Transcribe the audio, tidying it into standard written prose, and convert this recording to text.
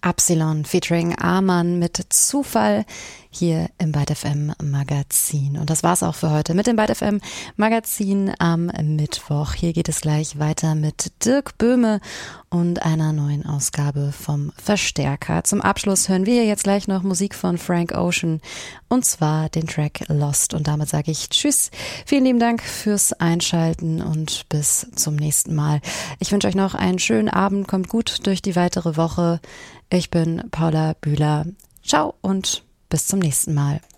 Absilon featuring Amann mit Zufall hier im Byte FM Magazin. Und das war's auch für heute mit dem Byte FM Magazin am Mittwoch. Hier geht es gleich weiter mit Dirk Böhme und einer neuen Ausgabe vom Verstärker. Zum Abschluss hören wir hier jetzt gleich noch Musik von Frank Ocean und zwar den Track Lost. Und damit sage ich Tschüss. Vielen lieben Dank fürs Einschalten und bis zum nächsten Mal. Ich wünsche euch noch einen schönen Abend. Kommt gut durch die weitere Woche. Ich bin Paula Bühler. Ciao und bis zum nächsten Mal.